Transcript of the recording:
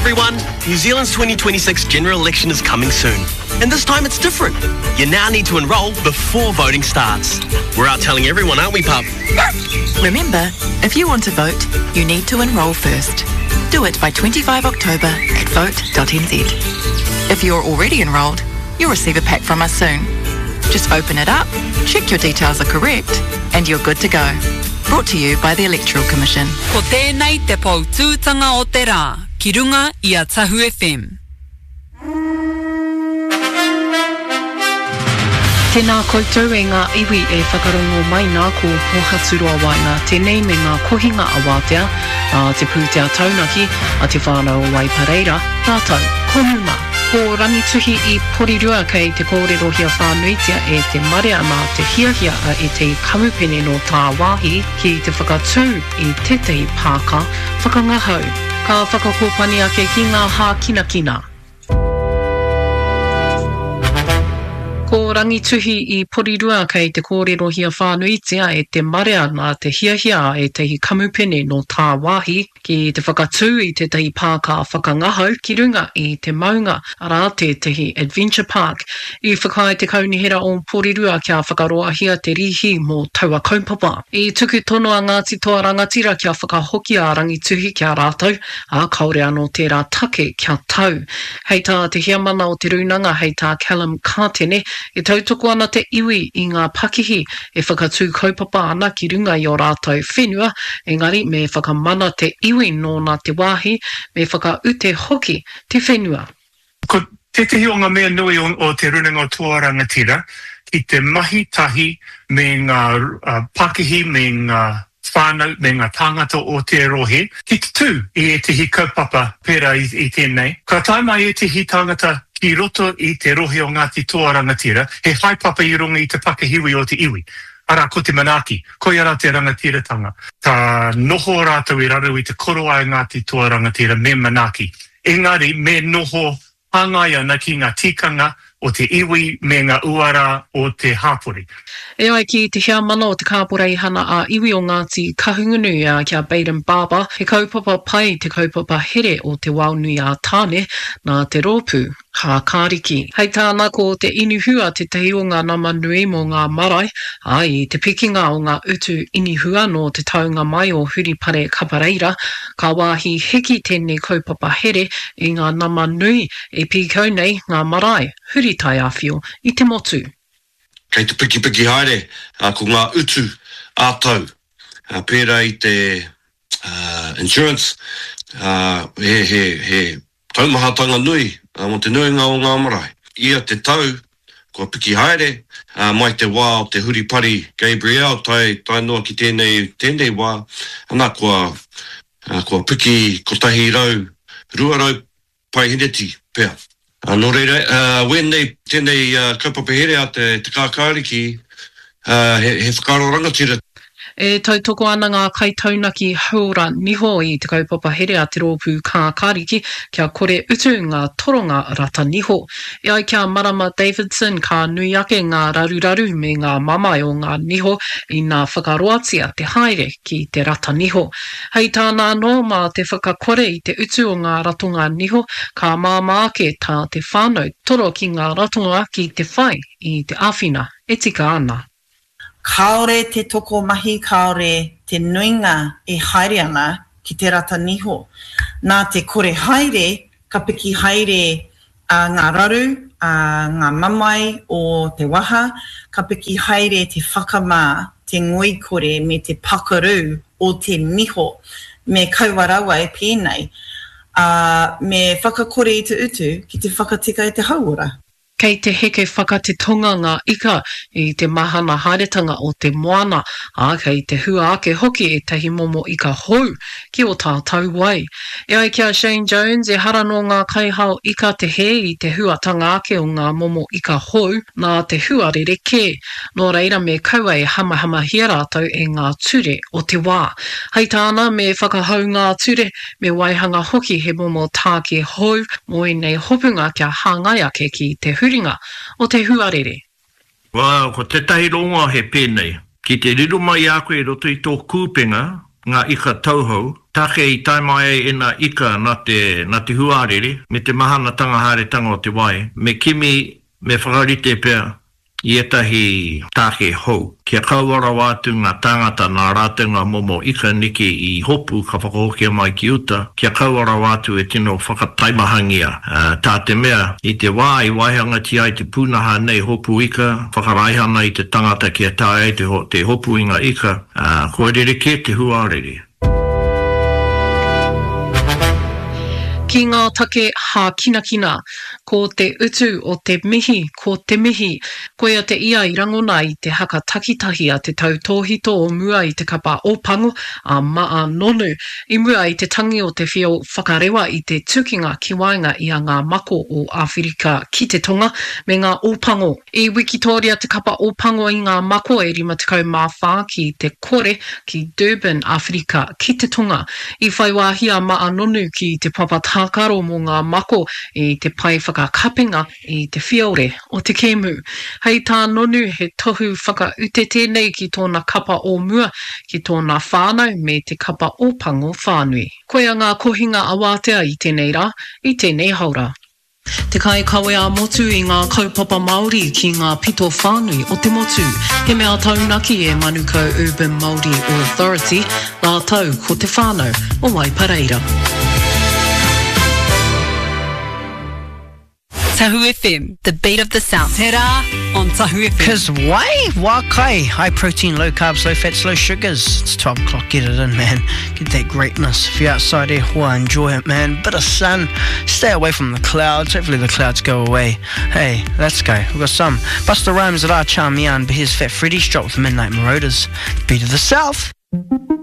everyone. New Zealand's 2026 general election is coming soon. And this time it's different. You now need to enrol before voting starts. We're out telling everyone, aren't we, pup? Remember, if you want to vote, you need to enrol first. Do it by 25 October at vote.nz. If you're already enrolled, you'll receive a pack from us soon. Just open it up, check your details are correct, and you're good to go. Brought to you by the Electoral Commission. Ko tēnei te pautūtanga o te rā, ki runga I a Tahu FM. Tēnā koutou e ngā iwi e whakarongo mai nā ko Pohaturoa Waina, tēnei me ngā kohinga a Wātea, a te pūtea taunaki, a te whānau o Waipareira, rātou, konuma. Ko rangituhi I porirua kei te kōrero hia whānuitia e te marea mā te hiahia e te kamupene no tā wāhi ki te whakatū I tetei pāka whakangahau. Ka whakakopani ake ki ngā hā kina. Ko rangituhi I porirua kei te kōrero hia whānuitia e te marea mā te hiahia e te kamupene no tā wāhi ki te whakatū I te tehi pāka whakangahau ki runga I te maunga arā te tehi Adventure Park. I whakai te kaunihera o porirua kia whakaroahia te rihi mō taua kaupapa. I tuku tono a Ngāti Toa Rangatira kia whakahoki a rangituhi kia rātou, a kaore anō tērā take kia tau. Hei tā te hiamana o te runanga, hei tā Callum Kātene, e tautoko ana te iwi I ngā pakihi e whakatū kaupapa ana ki runga I o rātou whenua, engari me whakamana te iwi nō nā te wāhi, me whakaute hoki te whenua. Ko tetehi o ngā mea nui o te runanga o Toa Rangatira, ki te mahi tahi me ngā pakihi, me ngā whānau, me ngā tāngata o te rohe, ki te tū I tehi kaupapa pera I tēnei. Ka taimai tehi tāngata ki roto I te rohe o Ngāti Toa Rangatira, he haipapa I runga I te pakihiwi o te iwi. Ara, ko te manaki, ko ia rā te rangatiratanga. Ta noho rātou I raru I te koroa I Ngāti Toa Rangatira me manaki. Engari, me noho hangai ana ki ngā tikanga o te iwi me ngā uara o te hāpori. E ai ki te hea mana o te kāporei hana a iwi o Ngāti Kahungunu a kia Baden Barber, he kaupapa pai te kaupapa here o te waunui a tāne nā te rōpū, ha kāriki. Hei tāna ko te inuhua te tehi o ngā nama nui mō ngā marae, ai te pikinga o ngā utu inuhua no te taunga mai o Huripare Kapareira, ka wāhi heki tēnei kaupapa here I ngā nama nui e pīkau nei ngā marae, huritai awhio I te motu. Kei te piki haere, ko ngā utu ātau, pērā I te insurance, he taumahatanga nui, mo te nuinga o ngā marae. Ia te tau, ko piki haere, mai te wā o te Huripari Gabriel, tai noa ki tēnei wā, ana kua piki kotahi rau, ruarau pai hineti pēr. Nō reira, wēnei tēnei kaupapa here a te kākāriki, he whakaro rangatira. E tautoko ana ngā kaitaunaki haura niho I te kaupapa here a te rōpū kākāriki kia kore utu ngā toronga rata niho. E ai kia Marama Davidson ka nui ake ngā raruraru me ngā mamai o ngā niho I ngā whakaroatia te haere ki te rata niho. Hei tāna anō mā te whakakore I te utu o ngā ratonga niho ka māmaake tā te whānau toro ki ngā ratonga ki te whai I te āwhina e tika ana. Kaore te toko mahi, kaore te nuinga e haere ana ki te rata niho. Nā te kore haere, ka piki haere ngā raru, ngā mamai o te waha, ka piki haere te whakamā, te ngoi kore me te pakaru o te niho, me kauarawa e pēnei, me whakakore I te utu ki te whakatika I te hauora. Kei te heke whakatetonga ngā ika I te mahana haeretanga o te moana, a kei te hua ake hoki e tehi momo ika hou ki o tā tau wai. E ai kia Shane Jones e hara no ngā kaihao ika te he I te huatanga ake o ngā momo ika hou nā te hua rereke. Nō reira me kaua e hamahama hia rātou e ngā ture o te wā. Hei tāna me whakahau ngā ture me waihanga hoki he momo tāke hou mo I nei hopunga kia hāngai ake ki te huringa o te huarere. Wow, ko te tahi rongoa he pēnei. Ki te riru mai a koe roto I tō kūpenga, ngā ika tauhou, take I taimai ina ika na te huarere, me te mahana tangahare tanga o te wai. Me kimi me whakarite pia I etahi take hou. Kia kauara wātu ngā tangata nā rātunga momo ika niki I hopu ka whakahokia mai ki uta. Kia kauara wātu e tino whakataimahangia. Tā te mea, I te wā I waihanga ti ai te pūnaha nei hopu ika, whakaraihana I te tangata kia tāe te hopu inga ika. Koe rere te huarere. Ki ngā take hā kina, ko te utu o te mihi, ko te mihi, koea te ia I rangona I te haka takitahi a te tautōhito o mua I te kapa ōpango a maa nonu, I mua I te tangi o te whio whakarewa I te tukinga ki wainga I a ngā mako o Awherika ki te tonga me ngā ōpango. I Wikitoria te kapa ōpango I ngā mako e 54 ki te kore ki Durban, Awherika ki te tonga. I whaiwahia maa nonu ki te papataka mō ngā mako I te pai whakakapenga I te whiore o te kēmu. Hei tā nonu he tohu whakautete nei ki tōna kapa o mua, ki tōna whānau me te kapa o pango whānui. Koea ngā kohinga awātea I tēnei rā, I tēnei haura. Te kai kawe a motu I ngā kaupapa Māori ki ngā pito whānui o te motu. He mea taunaki e Manukau Urban Māori Authority, ngā tau ko te whānau o Waipareira. Tahu FM, the beat of the South. Te rā on Tahu FM. Cause why? Wakai. High protein, low carbs, low fats, low sugars. It's 12 o'clock, get it in, man. Get that greatness. If you're outside there, enjoy it, man. Bit of sun. Stay away from the clouds. Hopefully the clouds go away. Hey, let's go. We've got some Busta Rhymes at our Charmian, but here's Fat Freddy's drop with the Midnight Marauders. Beat of the South.